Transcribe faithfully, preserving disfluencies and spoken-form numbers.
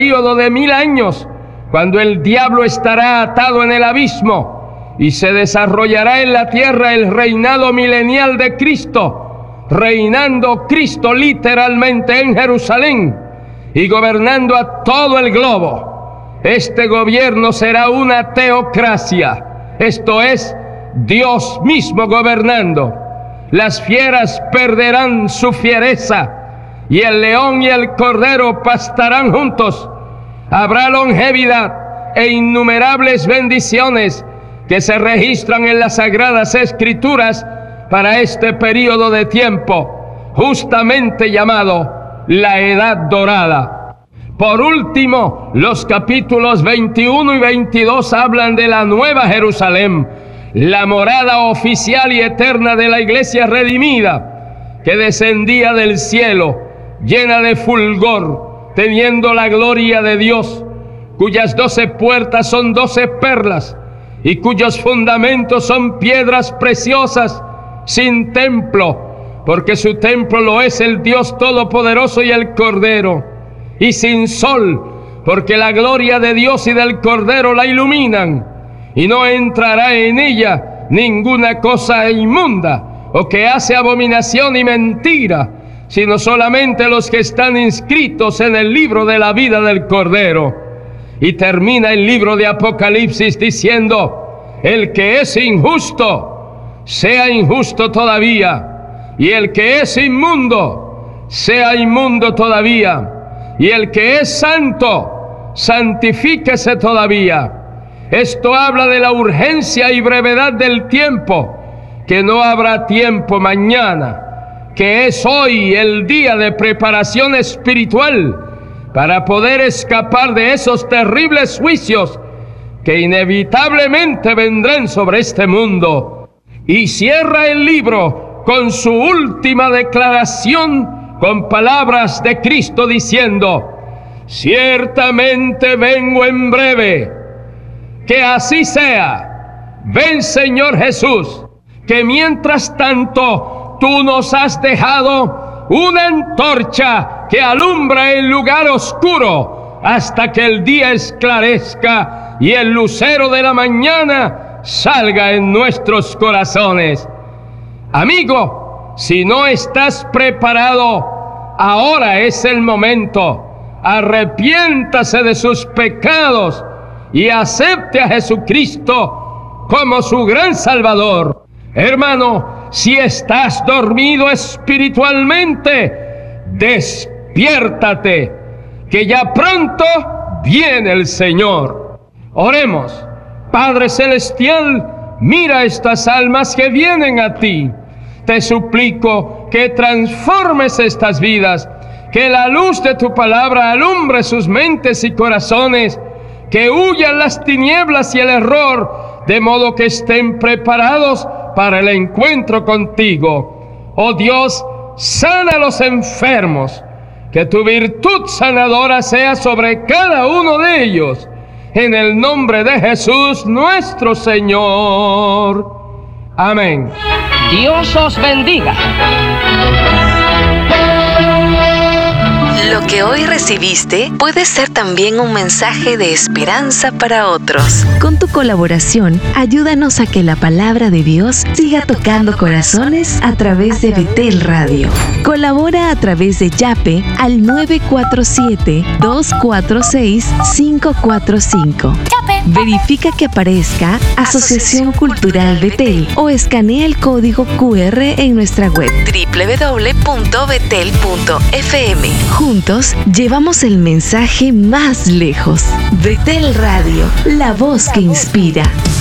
período de mil años, cuando el diablo estará atado en el abismo y se desarrollará en la tierra el reinado milenial de Cristo, reinando Cristo literalmente en Jerusalén y gobernando a todo el globo. Este gobierno será una teocracia, esto es, Dios mismo gobernando. Las fieras perderán su fiereza y el león y el cordero pastarán juntos. Habrá longevidad e innumerables bendiciones que se registran en las Sagradas Escrituras para este período de tiempo, justamente llamado la Edad Dorada. Por último, los capítulos veintiuno y veintidós hablan de la Nueva Jerusalén, la morada oficial y eterna de la Iglesia redimida, que descendía del cielo, llena de fulgor, teniendo la gloria de Dios, cuyas doce puertas son doce perlas, y cuyos fundamentos son piedras preciosas, sin templo, porque su templo lo es el Dios Todopoderoso y el Cordero, y sin sol, porque la gloria de Dios y del Cordero la iluminan, y no entrará en ella ninguna cosa inmunda, o que hace abominación y mentira, sino solamente los que están inscritos en el libro de la vida del Cordero. Y termina el libro de Apocalipsis diciendo: el que es injusto, sea injusto todavía, y el que es inmundo, sea inmundo todavía, y el que es santo, santifíquese todavía. Esto habla de la urgencia y brevedad del tiempo, que no habrá tiempo mañana, que es hoy el día de preparación espiritual para poder escapar de esos terribles juicios que inevitablemente vendrán sobre este mundo. Y cierra el libro con su última declaración con palabras de Cristo diciendo: ciertamente vengo en breve. Que así sea. Ven, Señor Jesús, que mientras tanto tú nos has dejado una antorcha que alumbra el lugar oscuro hasta que el día esclarezca y el lucero de la mañana salga en nuestros corazones. Amigo, si no estás preparado, ahora es el momento. Arrepiéntase de sus pecados y acepte a Jesucristo como su gran Salvador. Hermano, si estás dormido espiritualmente, despiértate, que ya pronto viene el Señor. Oremos. Padre Celestial, mira estas almas que vienen a ti. Te suplico que transformes estas vidas, que la luz de tu palabra alumbre sus mentes y corazones, que huyan las tinieblas y el error, de modo que estén preparados para el encuentro contigo. Oh Dios, sana a los enfermos, que tu virtud sanadora sea sobre cada uno de ellos, en el nombre de Jesús nuestro Señor. Amén. Dios os bendiga. Lo que hoy recibiste puede ser también un mensaje de esperanza para otros. Con tu colaboración, ayúdanos a que la palabra de Dios siga tocando corazones a través de Betel Radio. Colabora a través de Yape al nueve cuatro siete, dos cuatro seis, cinco cuatro cinco. Verifica que aparezca Asociación Cultural Betel o escanea el código cu erre en nuestra web doble u doble u doble u punto betel punto efe eme. Juntos llevamos el mensaje más lejos. Betel Radio, la voz que inspira.